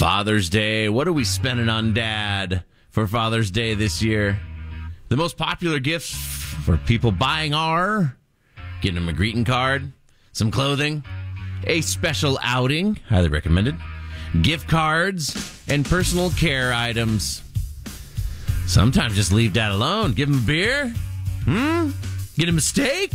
Father's Day. What are we spending on Dad for Father's Day this year? The most popular gifts for people buying are getting him a greeting card, some clothing, a special outing, highly recommended, gift cards, and personal care items. Sometimes just leave Dad alone. Give him a beer. Get him a steak.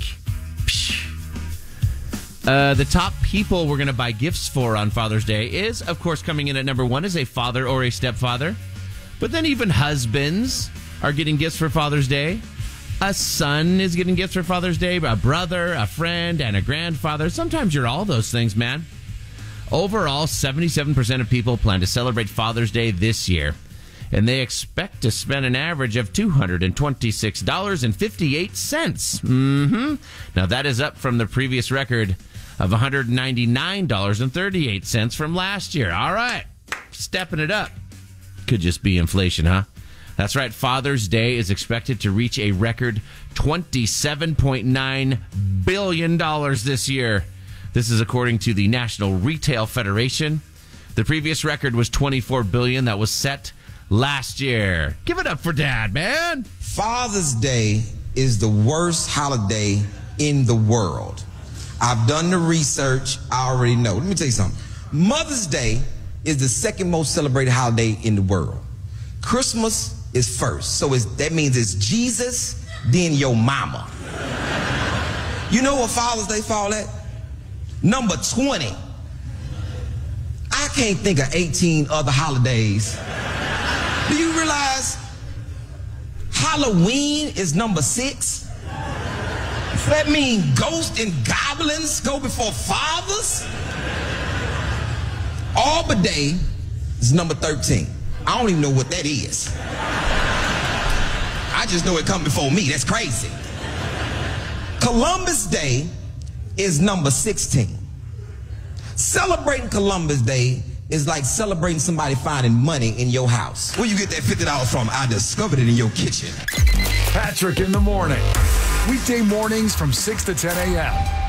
The top people we're going to buy gifts for on Father's Day is, of course, coming in at number one is a father or a stepfather. But then even husbands are getting gifts for Father's Day. A son is getting gifts for Father's Day. A brother, a friend, and a grandfather. Sometimes you're all those things, man. Overall, 77% of people plan to celebrate Father's Day this year. And they expect to spend an average of $226.58. Now, that is up from the previous record of $199.38 from last year. All right, stepping it up. Could just be inflation, huh? That's right. Father's Day is expected to reach a record $27.9 billion this year. This is according to the National Retail Federation. The previous record was $24 billion. That was set last year. Give it up for Dad, man. Father's Day is the worst holiday in the world. I've done the research. I already know. Let me tell you something. Mother's Day is the second most celebrated holiday in the world. Christmas is first. So that means it's Jesus, then your mama. You know what Father's Day fall at? Number 20. I can't think of 18 other holidays. Do you realize Halloween is number 6? That means ghosts and goblins go before fathers? Arbor Day is number 13. I don't even know what that is. I just know it come before me. That's crazy. Columbus Day is number 16. Celebrating Columbus Day is like celebrating somebody finding money in your house. Where you get that $50 from? I discovered it in your kitchen. Patrick in the morning. Weekday mornings from 6 to 10 a.m.